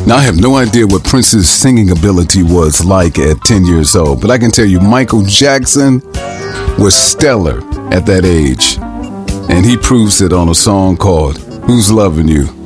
Now, I have no idea what Prince's singing ability was like at 10 years old, but I can tell you Michael Jackson was stellar at that age. And he proves it on a song called Who's Loving You?